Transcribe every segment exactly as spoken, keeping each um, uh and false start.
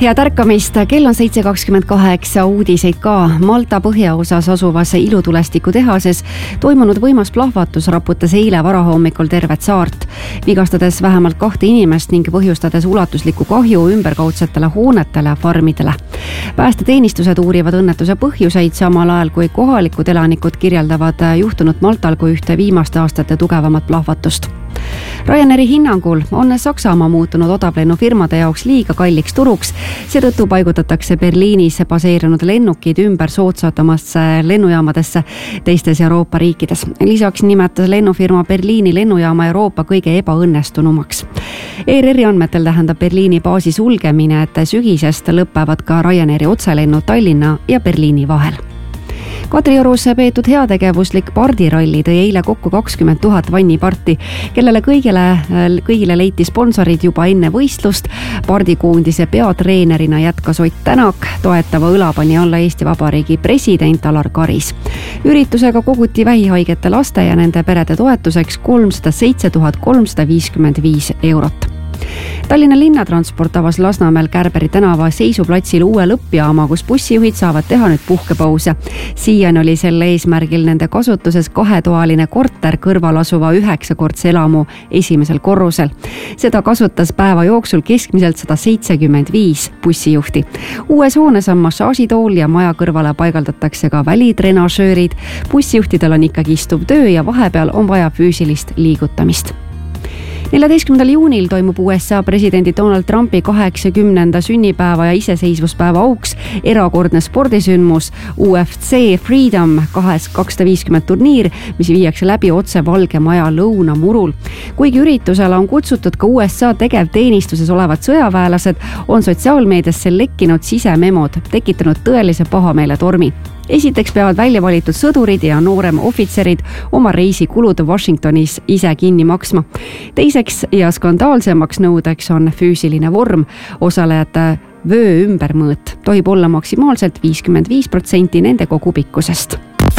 Head ärkamist, kell on seitse kakskümmend kaheksa, uudiseid ka. Malta põhjaosas asuvas ilutulestiku tehases toimunud võimas plahvatus raputas eile varahommikul tervet saart, vigastades vähemalt kahte inimest ning põhjustades ulatuslikku kahju ümberkaudsetele hoonetele, farmidele. Päästeteenistused uurivad õnnetuse põhjuseid, samal ajal kui kohalikud elanikud kirjeldavad juhtunut Maltal kui ühte viimaste aastate tugevamat plahvatust. Ryanairi hinnangul on Saksamaa muutunud odavlennufirmade jaoks liiga kalliks turuks, seetõttu paigutatakse Berliinis baseerunud lennukid ümber soodsatamasse lennujaamadesse teistes Euroopa riikides. Lisaks nimetas lennufirma Berliini lennujaama Euroopa kõige ebaõnnestunumaks. E R R-i andmetel tähendab Berliini baasi sulgemine, et sügisest lõpevad ka Ryanairi otselennud Tallinna ja Berliini vahel. Kadriorus peetud heategevuslik pardiralli tõi eile kokku kakskümmend tuhat vanniparti, kellele kõigile, kõigile leiti sponsorid juba enne võistlust. Pardikoondise peatreenerina jätkas Ott Tänak, toetava õla pani alla Eesti Vabariigi president Alar Karis. Üritusega koguti vähihaigete laste ja nende perede toetuseks kolmsada seitse tuhat kolmsada viiskümmend viis eurot. Tallinna linnatransport avas Lasnamäel Kärberi tänava seisuplatsil uue lõppjaama, kus bussijuhid saavad teha nüüd puhkepause. Siiani oli selle eesmärgil nende kasutuses kahetoaline korter kõrval asuva üheksakordse elamu esimesel korrusel. Seda kasutas päeva jooksul keskmiselt sada seitsekümmend viis bussijuhti. Uues hoones on massaažitool ja maja kõrvale paigaldatakse ka välitrenažöörid. Bussijuhtidel on ikkagi istuv töö ja vahepeal on vaja füüsilist liigutamist. neljateistkümnendal juunil toimub U S A presidendi Donald Trumpi kaheksakümnenda sünnipäeva ja iseseisvuspäeva auks erakordne spordisündmus U F C Freedom kakssada viiskümmend turniir, mis viiakse läbi otse Valge Maja lõunamurul. Kuigi üritusele on kutsutud ka U S A tegevteenistuses olevad sõjaväelased, on sotsiaalmeediasse lekkinud sisememod, tekitanud tõelise pahameele tormi. Esiteks peavad välja valitud sõdurid ja noorem ohvitserid oma reisikulud Washingtonis ise kinni maksma. Teiseks ja skandaalsemaks nõudeks on füüsiline vorm. Osalejate vöö ümbermõõt tohib olla maksimaalselt viiskümmend viis protsenti nende kogu pikkusest.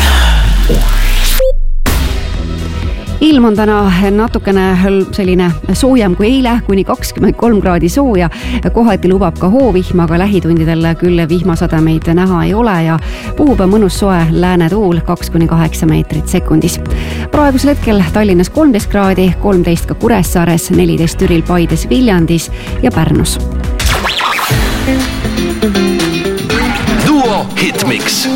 Ilm on täna natukene selline soojem kui eile, kuni kakskümmend kolm kraadi sooja. Kohati lubab ka hoovihma, aga lähitundidel küll vihmasademeid näha ei ole ja puhub mõnus soe läänetuul kaks kuni kaheksa meetrit sekundis. Praegusel hetkel Tallinnas kolmteist kraadi, kolmteist ka Kuressaares, neliteist Türil, Paides, Viljandis ja Pärnus. Duo Hitmix.